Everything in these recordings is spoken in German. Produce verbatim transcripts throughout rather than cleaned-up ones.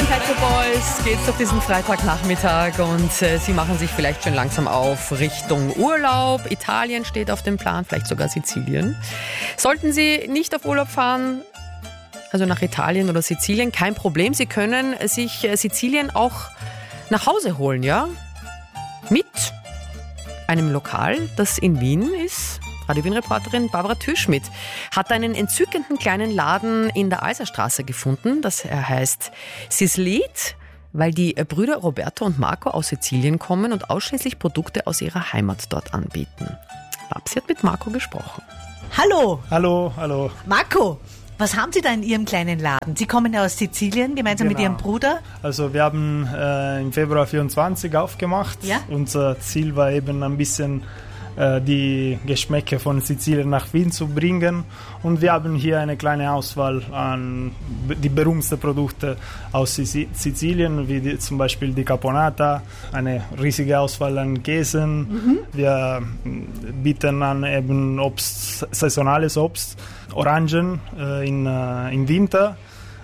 den Pet Shop Boys geht's auf diesen Freitagnachmittag und äh, sie machen sich vielleicht schon langsam auf Richtung Urlaub. Italien steht auf dem Plan, vielleicht sogar Sizilien. Sollten Sie nicht auf Urlaub fahren, also nach Italien oder Sizilien, kein Problem. Sie können sich äh, Sizilien auch nach Hause holen, ja? Mit einem Lokal, das in Wien ist. Radio Wien-Reporterin Barbara Türschmidt hat einen entzückenden kleinen Laden in der Alserstraße gefunden. Das heißt Sislit, weil die Brüder Roberto und Marco aus Sizilien kommen und ausschließlich Produkte aus ihrer Heimat dort anbieten. Babsi hat mit Marco gesprochen. Hallo! Hallo, hallo. Marco, was haben Sie da in Ihrem kleinen Laden? Sie kommen ja aus Sizilien, gemeinsam Genau. mit Ihrem Bruder. Also wir haben äh, im Februar vierundzwanzig aufgemacht. Ja? Unser Ziel war eben ein bisschen äh, die Geschmäcke von Sizilien nach Wien zu bringen. Und wir haben hier eine kleine Auswahl an die berühmtesten Produkte aus Sizilien, wie die, zum Beispiel die Caponata, eine riesige Auswahl an Käsen. Mhm. Wir bieten an eben Obst, saisonales Obst, Orangen äh, in, äh, im Winter.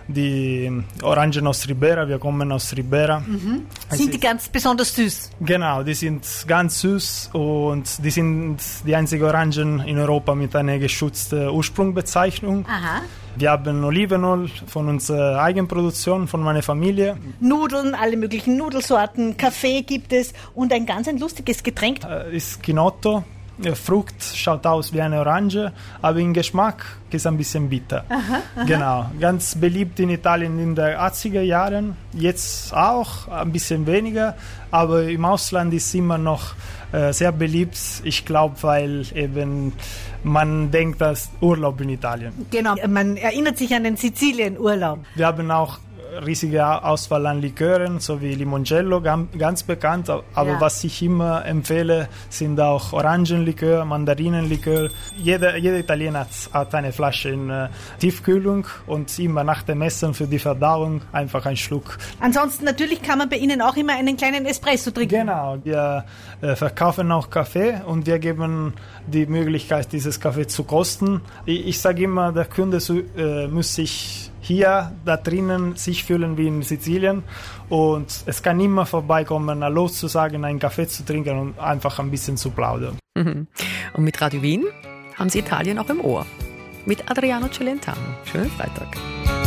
Die Orangen aus Ribera, wir kommen aus Ribera. Mhm. Sind die ganz besonders süß? Genau, die sind ganz süß und die sind die einzigen Orangen in Europa mit einer geschützten Ursprungsbezeichnung. Aha. Wir haben Olivenöl von unserer Eigenproduktion, von meiner Familie. Nudeln, alle möglichen Nudelsorten, Kaffee gibt es und ein ganz ein lustiges Getränk. Äh, ist Chinotto. Frucht schaut aus wie eine Orange, aber im Geschmack ist ein bisschen bitter. Aha, aha. Genau, ganz beliebt in Italien in den achtziger Jahren, jetzt auch ein bisschen weniger, aber im Ausland ist immer noch äh, sehr beliebt. Ich glaube, weil eben man denkt, dass Urlaub in Italien. Genau, man erinnert sich an den Sizilien-Urlaub. Wir haben auch riesige Auswahl an Likören, so wie Limoncello, ganz bekannt. Aber ja. was ich immer empfehle, sind auch Orangenlikör, Mandarinenlikör. Jeder, jeder Italiener hat eine Flasche in äh, Tiefkühlung und immer nach dem Essen für die Verdauung einfach einen Schluck. Ansonsten natürlich kann man bei Ihnen auch immer einen kleinen Espresso trinken. Genau, wir äh, verkaufen auch Kaffee und wir geben die Möglichkeit, dieses Kaffee zu kosten. Ich, ich sage immer, der Kunde äh, muss sich hier, da drinnen, sich fühlen wie in Sizilien und es kann immer vorbeikommen, Hallo zu sagen, einen Kaffee zu trinken und einfach ein bisschen zu plaudern. Und mit Radio Wien haben Sie Italien auch im Ohr. Mit Adriano Celentano. Schönen Freitag.